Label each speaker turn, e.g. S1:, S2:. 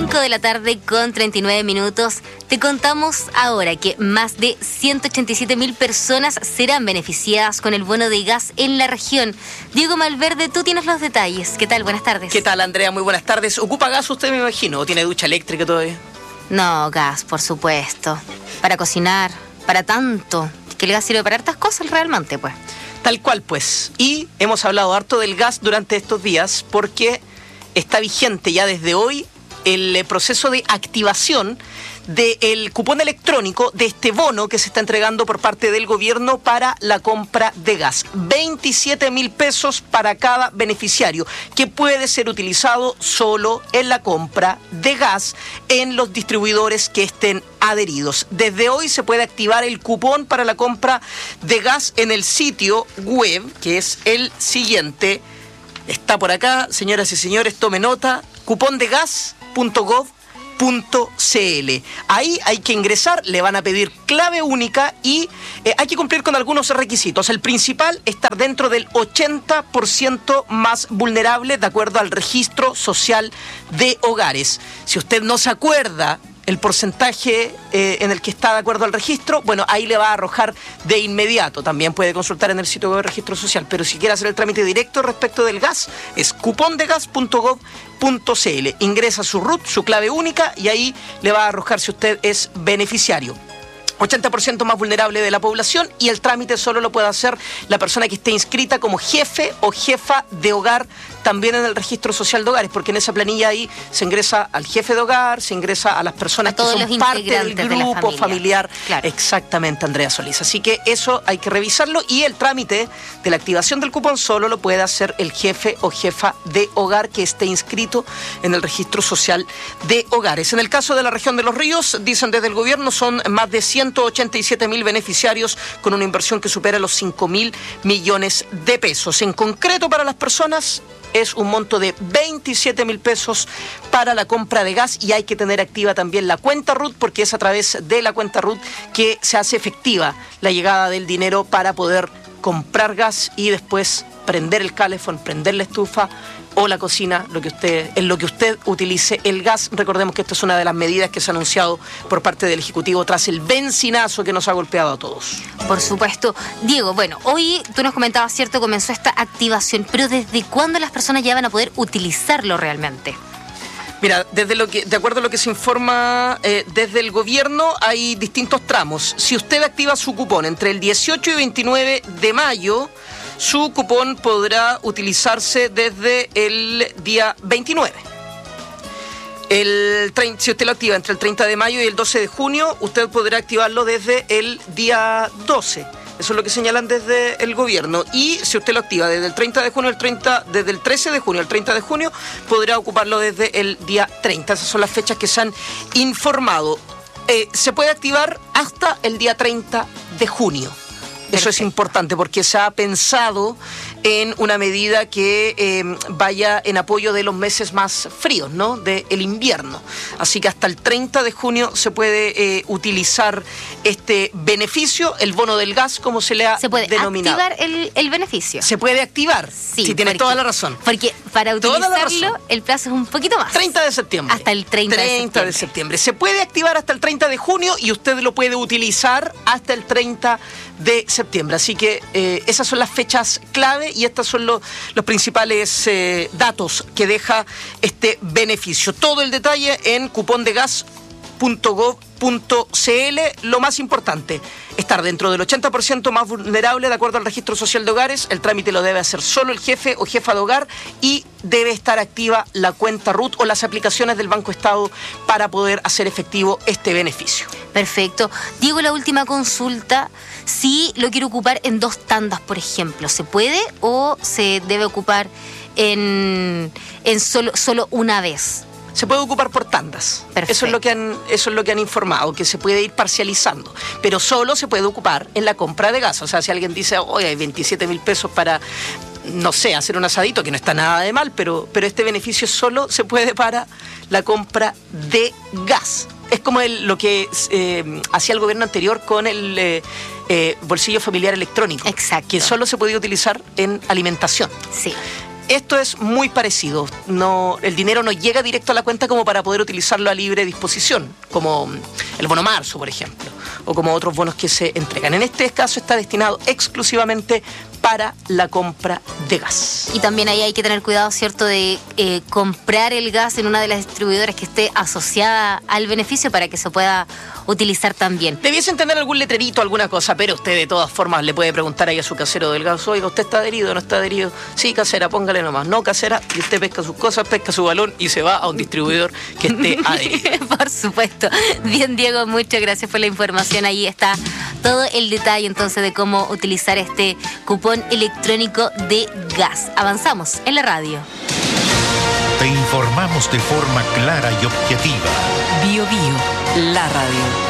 S1: 5 de la tarde con 39 minutos. Te contamos ahora que más de 187.000 personas serán beneficiadas con el bono de gas en la región. Diego Malverde, tú tienes los detalles. ¿Qué tal? Buenas tardes.
S2: ¿Qué tal, Andrea? Muy buenas tardes. ¿Ocupa gas usted, me imagino? ¿O tiene ducha eléctrica todavía?
S1: No, gas, por supuesto. Para cocinar, para tanto. Que el gas sirve para hartas cosas realmente, pues.
S2: Tal cual, pues. Y hemos hablado harto del gas durante estos días porque está vigente ya desde hoy el proceso de activación del cupón electrónico de este bono que se está entregando por parte del gobierno para la compra de gas. 27.000 pesos para cada beneficiario, que puede ser utilizado solo en la compra de gas en los distribuidores que estén adheridos. Desde hoy se puede activar el cupón para la compra de gas en el sitio web, que es el siguiente. Está por acá, señoras y señores, tome nota, cupondegas.gov.cl. Ahí hay que ingresar, le van a pedir clave única y hay que cumplir con algunos requisitos. El principal, estar dentro del 80% más vulnerable de acuerdo al registro social de hogares. Si usted no se acuerda el porcentaje en el que está de acuerdo al registro, bueno, ahí le va a arrojar de inmediato. También puede consultar en el sitio web de registro social, pero si quiere hacer el trámite directo respecto del gas, es cupondegas.gov.cl. Ingresa su RUT, su clave única, y ahí le va a arrojar si usted es beneficiario. 80% más vulnerable de la población, y el trámite solo lo puede hacer la persona que esté inscrita como jefe o jefa de hogar también en el registro social de hogares, porque en esa planilla ahí se ingresa al jefe de hogar, se ingresa a las personas que son parte del grupo familiar. Claro. Exactamente, Andrea Solís. Así que eso hay que revisarlo, y el trámite de la activación del cupón solo lo puede hacer el jefe o jefa de hogar que esté inscrito en el registro social de hogares. En el caso de la región de Los Ríos, dicen desde el gobierno, son más de 187.000 beneficiarios con una inversión que supera los 5.000 millones de pesos. En concreto, para las personas es un monto de 27.000 pesos para la compra de gas, y hay que tener activa también la cuenta RUT, porque es a través de la cuenta RUT que se hace efectiva la llegada del dinero para poder comprar gas y después prender el calefón, prender la estufa o la cocina, en lo que usted utilice el gas. Recordemos que esta es una de las medidas que se ha anunciado por parte del Ejecutivo tras el bencinazo que nos ha golpeado a todos.
S1: Por supuesto. Diego, bueno, hoy tú nos comentabas, ¿cierto?, comenzó esta activación, pero ¿desde cuándo las personas ya van a poder utilizarlo realmente?
S2: Mira, de acuerdo a lo que se informa desde el gobierno, hay distintos tramos. Si usted activa su cupón entre el 18 y 29 de mayo, su cupón podrá utilizarse desde el día 29. Si usted lo activa entre el 30 de mayo y el 12 de junio, usted podrá activarlo desde el día 12. Eso es lo que señalan desde el gobierno. Y si usted lo activa desde el 30 de junio, desde el 13 de junio al 30 de junio, podrá ocuparlo desde el día 30. Esas son las fechas que se han informado. Se puede activar hasta el día 30 de junio. Eso es importante porque se ha pensado en una medida que vaya en apoyo de los meses más fríos, ¿no?, del invierno. Así que hasta el 30 de junio se puede utilizar este beneficio, el bono del gas, como se le ha denominado.
S1: ¿Se puede activar el beneficio?
S2: Se puede activar, sí, tienes toda la razón.
S1: Porque para utilizarlo el plazo es un poquito más.
S2: 30 de septiembre.
S1: Hasta el 30
S2: de septiembre. Se puede activar hasta el 30 de junio y usted lo puede utilizar hasta el 30 de septiembre. Así que esas son las fechas clave y estos son los principales datos que deja este beneficio. Todo el detalle en cupondegas.gov.cl. Lo más importante, estar dentro del 80% más vulnerable de acuerdo al registro social de hogares. El trámite lo debe hacer solo el jefe o jefa de hogar y debe estar activa la cuenta RUT o las aplicaciones del Banco Estado para poder hacer efectivo este beneficio.
S1: Perfecto. Diego, la última consulta. Si lo quiero ocupar en 2 tandas, por ejemplo, ¿se puede o se debe ocupar en solo una vez?
S2: Se puede ocupar por tandas.
S1: Perfecto.
S2: Eso es lo que han informado, que se puede ir parcializando, pero solo se puede ocupar en la compra de gas. O sea, si alguien dice, oye, hay 27.000 pesos para, no sé, hacer un asadito, que no está nada de mal, pero este beneficio solo se puede para la compra de gas. Es como lo que hacía el gobierno anterior con el bolsillo familiar electrónico.
S1: Exacto.
S2: Que solo se podía utilizar en alimentación.
S1: Sí.
S2: Esto es muy parecido. El dinero no llega directo a la cuenta como para poder utilizarlo a libre disposición, como el bono marzo, por ejemplo, o como otros bonos que se entregan. En este caso está destinado exclusivamente para la compra de gas.
S1: Y también ahí hay que tener cuidado, ¿cierto?, de comprar el gas en una de las distribuidoras que esté asociada al beneficio para que se pueda utilizar también.
S2: Debiesen tener algún letrerito, alguna cosa, pero usted de todas formas le puede preguntar ahí a su casero del gas: oiga, ¿usted está adherido o no está adherido? Sí, casera, póngale nomás. No, casera, y usted pesca sus cosas, pesca su balón y se va a un distribuidor que esté adherido.
S1: Por supuesto. Bien, Diego, muchas gracias por la información. Ahí está todo el detalle entonces de cómo utilizar este cupón electrónico de gas. Avanzamos en la radio.
S3: Te informamos de forma clara y objetiva.
S4: Bio Bio, la radio.